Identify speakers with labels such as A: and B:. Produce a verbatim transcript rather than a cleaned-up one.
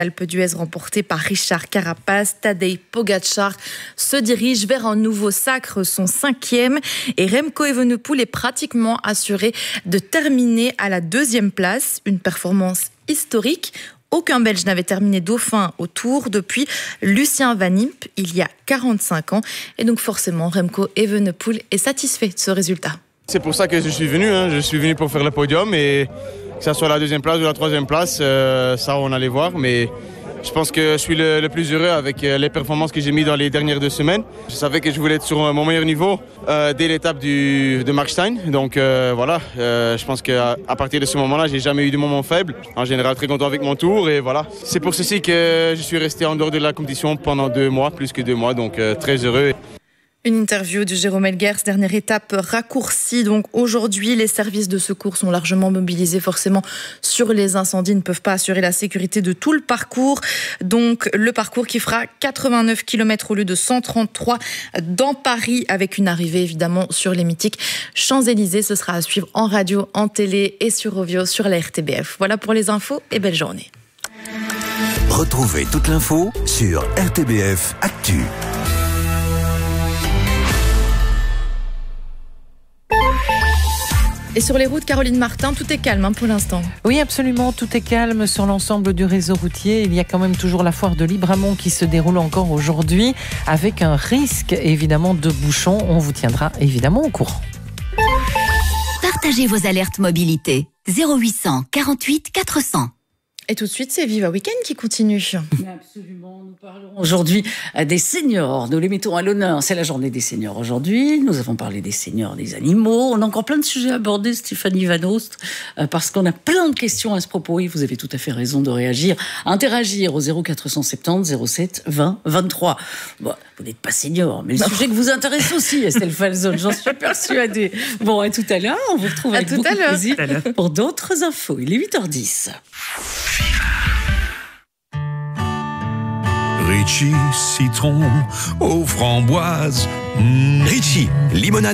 A: Alpe d'Huez remporté par Richard Carapaz, Tadej Pogačar se dirige vers un nouveau sacre, son cinquième, et Remco Evenepoel est pratiquement assuré de terminer à la deuxième place, une performance historique. Aucun Belge n'avait terminé dauphin au Tour depuis Lucien Van Impe il y a quarante-cinq ans, et donc forcément Remco Evenepoel est satisfait de ce résultat.
B: C'est pour ça que je suis venu, hein. je suis venu pour faire le podium et que ce soit la deuxième place ou la troisième place, euh, ça on allait voir, mais je pense que je suis le, le plus heureux avec les performances que j'ai mises dans les dernières deux semaines. Je savais que je voulais être sur mon meilleur niveau euh, dès l'étape du, de Markstein, donc euh, voilà, euh, je pense qu'à à partir de ce moment-là, j'ai jamais eu de moment faible. En général, très content avec mon tour et voilà. C'est pour ceci que je suis resté en dehors de la compétition pendant deux mois, plus que deux mois, donc euh, très heureux.
A: Une interview de Jérôme Elguers, dernière étape raccourcie. Donc aujourd'hui, les services de secours sont largement mobilisés forcément sur les incendies, ne peuvent pas assurer la sécurité de tout le parcours. Donc le parcours qui fera quatre-vingt-neuf kilomètres au lieu de cent trente-trois dans Paris, avec une arrivée évidemment sur les mythiques Champs-Élysées. Ce sera à suivre en radio, en télé et sur Ovio, sur la R T B F. Voilà pour les infos et belle journée.
C: Retrouvez toute l'info sur R T B F Actu.
A: Et sur les routes, Caroline Martin, tout est calme hein, pour l'instant.
D: Oui, absolument, tout est calme sur l'ensemble du réseau routier. Il y a quand même toujours la foire de Libramont qui se déroule encore aujourd'hui, avec un risque évidemment de bouchons. On vous tiendra évidemment au courant.
E: Partagez vos alertes mobilité. zéro huit cent quarante-huit quatre cents.
A: Et tout de suite, c'est Viva Weekend qui continue.
F: Absolument, nous parlerons aujourd'hui des seniors. Nous les mettons à l'honneur. C'est la journée des seniors aujourd'hui. Nous avons parlé des seniors, des animaux. On a encore plein de sujets à aborder, Stéphanie Van Oost, parce qu'on a plein de questions à ce propos. Et vous avez tout à fait raison de réagir, interagir au zéro quatre cent soixante-dix zéro sept vingt vingt-trois. Bon, vous n'êtes pas senior, mais le non. sujet que vous intéresse aussi, Estelle Falzone, j'en suis persuadée. Bon, à tout à l'heure. On vous retrouve avec beaucoup de plaisir pour d'autres infos. Il est huit heures dix.
C: Ritchie, citron aux framboises. Mmh. Ritchie, limonade.